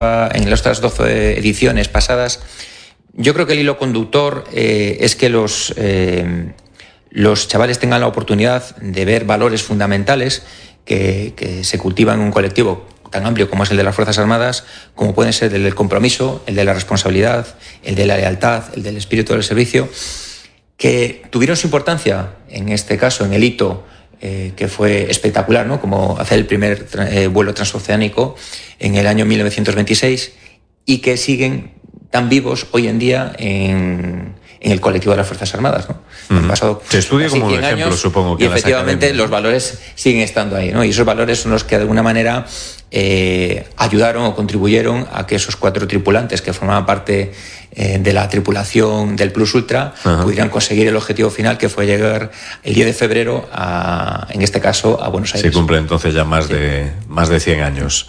en las otras 12 ediciones pasadas, yo creo que el hilo conductor es que los chavales tengan la oportunidad de ver valores fundamentales que se cultivan en un colectivo tan amplio como es el de las Fuerzas Armadas, como pueden ser el del compromiso, el de la responsabilidad, el de la lealtad, el del espíritu del servicio, que tuvieron su importancia, en este caso, en el hito que fue espectacular, ¿no? Como hacer el primer vuelo transoceánico en el año 1926, y que siguen tan vivos hoy en día en el colectivo de las Fuerzas Armadas, ¿no? Han pasado se estudia como un ejemplo, años, supongo que y efectivamente los valores siguen estando ahí, ¿no? Y esos valores son los que de alguna manera ayudaron o contribuyeron a que esos 4 tripulantes que formaban parte de la tripulación del Plus Ultra pudieran conseguir el objetivo final, que fue llegar el 10 de febrero en este caso a Buenos Aires. Se cumple entonces ya más de 100 años.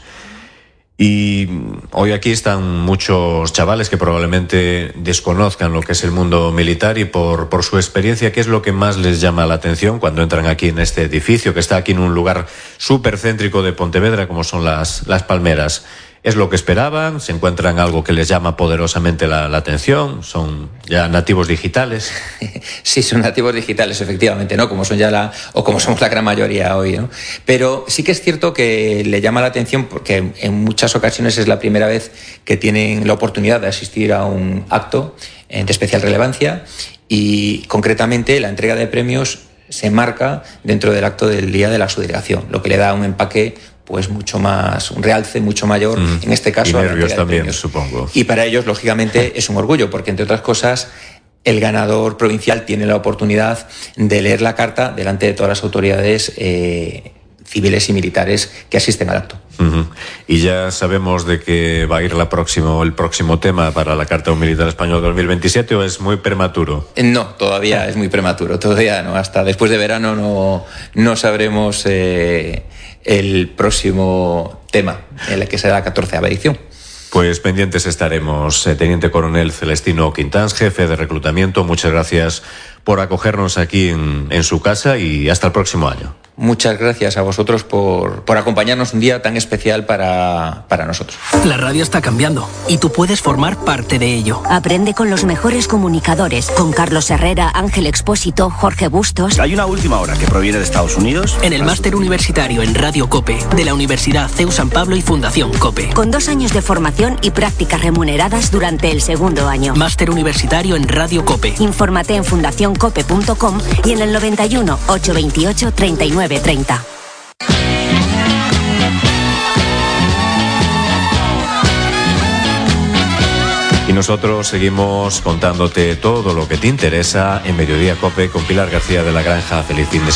Y hoy aquí están muchos chavales que probablemente desconozcan lo que es el mundo militar, y por su experiencia, ¿qué es lo que más les llama la atención cuando entran aquí en este edificio, que está aquí en un lugar súper céntrico de Pontevedra, como son las Palmeras? ¿Es lo que esperaban? ¿Se encuentran algo que les llama poderosamente la atención? ¿Son ya nativos digitales? Sí, son nativos digitales, efectivamente, ¿no? Como son como somos la gran mayoría hoy, ¿no? Pero sí que es cierto que le llama la atención porque en muchas ocasiones es la primera vez que tienen la oportunidad de asistir a un acto de especial relevancia, y concretamente la entrega de premios se marca dentro del acto del Día de la Subdelegación, lo que le da un empaque pues mucho más, un realce mucho mayor, en este caso. Y nervios también, supongo. Y para ellos, lógicamente, es un orgullo, porque entre otras cosas, el ganador provincial tiene la oportunidad de leer la carta delante de todas las autoridades civiles y militares que asisten al acto. Y ya sabemos de que va a ir el próximo tema para la Carta de un Militar Español 2027, ¿o es muy prematuro? No, todavía es muy prematuro, todavía no. Hasta después de verano no sabremos el próximo tema, el que será la 14ª edición. Pues pendientes estaremos. Teniente Coronel Celestino Quintans, jefe de reclutamiento, muchas gracias por acogernos aquí en su casa, y hasta el próximo año. Muchas gracias a vosotros por acompañarnos un día tan especial para nosotros. La radio está cambiando y tú puedes formar parte de ello. Aprende con los mejores comunicadores, con Carlos Herrera, Ángel Expósito, Jorge Bustos. Hay una última hora que proviene de Estados Unidos. En el máster universitario en Radio COPE de la Universidad CEU San Pablo y Fundación COPE. Con 2 años de formación y prácticas remuneradas durante el 2º año. Máster universitario en Radio COPE. Infórmate en fundacioncope.com y en el 91 828 3930. Y nosotros seguimos contándote todo lo que te interesa en Mediodía COPE con Pilar García de la Granja. Feliz fin de semana.